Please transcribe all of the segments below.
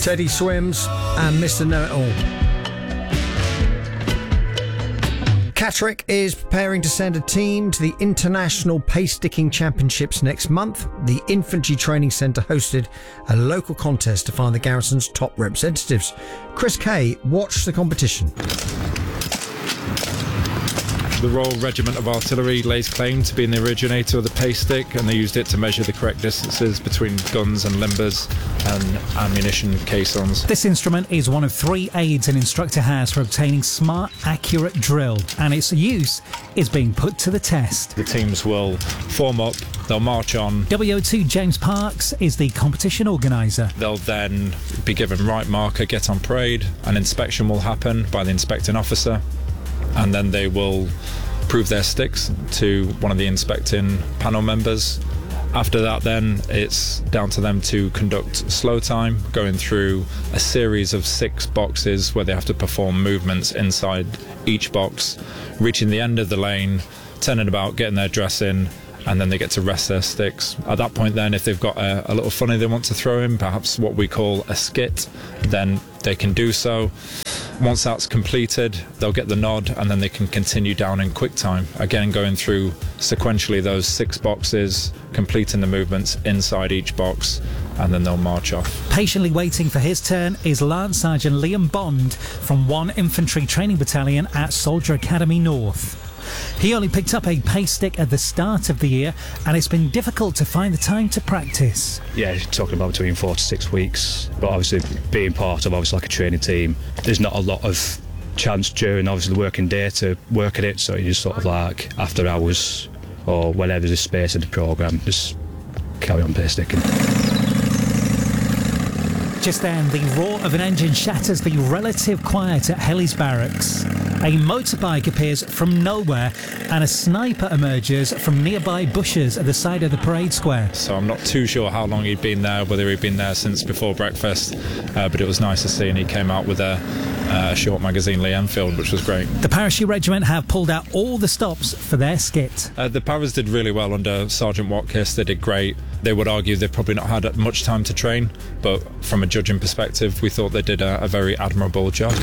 Teddy Swims and Mr. Know-It-All. Catterick is preparing to send a team to the International Pace-Sticking Championships next month. The Infantry Training Centre hosted a local contest to find the garrison's top representatives. Chris Kay watched the competition. The Royal Regiment of Artillery lays claim to being the originator of the pace stick, and they used it to measure the correct distances between guns and limbers and ammunition caissons. This instrument is one of 3 aids an instructor has for obtaining smart, accurate drill, and its use is being put to the test. The teams will form up, they'll march on. WO2 James Parks is the competition organiser. They'll then be given right marker, get on parade, an inspection will happen by the inspecting officer, and then they will prove their sticks to one of the inspecting panel members. After that, then it's down to them to conduct slow time, going through a series of 6 boxes where they have to perform movements inside each box, reaching the end of the lane, turning about, getting their dress in, and then they get to rest their sticks. At that point then, if they've got a little funny they want to throw in, perhaps what we call a skit, then they can do so. Once that's completed, they'll get the nod, and then they can continue down in quick time, again going through sequentially those 6 boxes, completing the movements inside each box, and then they'll march off. Patiently waiting for his turn is Lance Sergeant Liam Bond from 1 Infantry Training Battalion at Soldier Academy North. He only picked up a pace stick at the start of the year, and it's been difficult to find the time to practice. Yeah, talking about between 4 to 6 weeks, but obviously being part of like a training team, there's not a lot of chance during obviously the working day to work at it, so you just sort of like after hours or whenever there's space in the programme, just carry on pace sticking. Just then, the roar of an engine shatters the relative quiet at Helly's barracks. A motorbike appears from nowhere, and a sniper emerges from nearby bushes at the side of the parade square. So I'm not too sure how long he'd been there, whether he'd been there since before breakfast, but it was nice to see, and he came out with a short magazine Lee Enfield, which was great. The Parachute Regiment have pulled out all the stops for their skit. The Paras did really well under Sergeant Watkiss. They did great. They would argue they've probably not had much time to train, but from a judging perspective, we thought they did a very admirable job.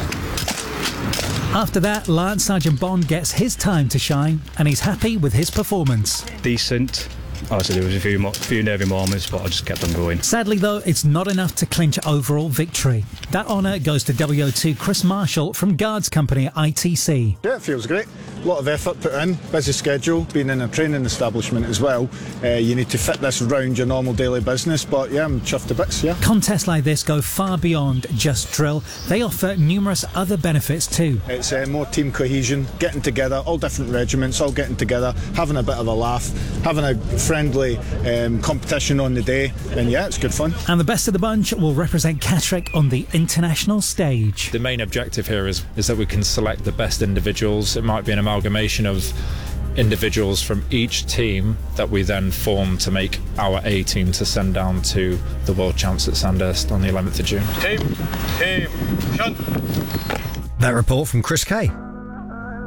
After that, Lance Sergeant Bond gets his time to shine, and he's happy with his performance. Decent. Obviously there was a few nervy moments, but I just kept on going. Sadly though, it's not enough to clinch overall victory. That honour goes to WO2 Chris Marshall from Guards Company at ITC. Yeah, it feels great. A lot of effort put in, busy schedule, being in a training establishment as well. You need to fit this around your normal daily business, but yeah, I'm chuffed to bits, yeah. Contests like this go far beyond just drill. They offer numerous other benefits too. It's more team cohesion, getting together, all different regiments, all getting together, having a bit of a laugh, having a friendly competition on the day, and yeah, it's good fun. And the best of the bunch will represent Catterick on the international stage. The main objective here is that we can select the best individuals. It might be an amalgamation of individuals from each team that we then form to make our A team to send down to the World Champs at Sandhurst on the 11th of June. Team, shunt. That report from Chris Kay.